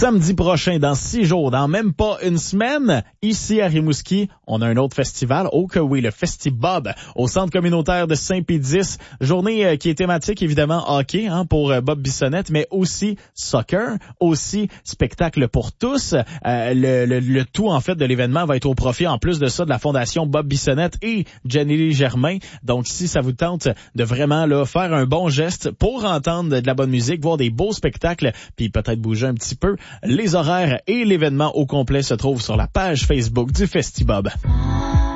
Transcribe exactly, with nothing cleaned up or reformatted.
Samedi prochain, dans six jours, dans même pas une semaine, ici à Rimouski, on a un autre festival. Oh que oui, le Festibob, au centre communautaire de Saint-Pédis. Journée euh, qui est thématique, évidemment, hockey, hein, pour euh, Bob Bissonnette, mais aussi soccer, aussi spectacle pour tous. Euh, le, le, le tout, en fait, de l'événement va être au profit, en plus de ça, de la Fondation Bob Bissonnette et Jenny Lee Germain. Donc, si ça vous tente de vraiment là faire un bon geste pour entendre de la bonne musique, voir des beaux spectacles, puis peut-être bouger un petit peu, les horaires et l'événement au complet se trouvent sur la page Facebook du Festibob.